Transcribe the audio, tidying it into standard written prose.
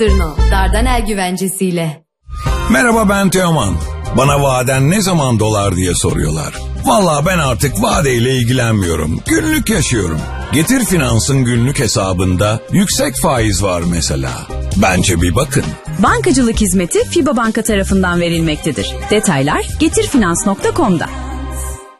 Tırno, Dardanel güvencesiyle. Merhaba, ben Teoman. Bana vaden ne zaman dolar diye soruyorlar. Vallahi ben artık vadeyle ilgilenmiyorum. Günlük yaşıyorum. Getir Finans'ın günlük hesabında yüksek faiz var mesela. Bence bir bakın. Bankacılık hizmeti FIBA Banka tarafından verilmektedir. Detaylar getirfinans.com'da.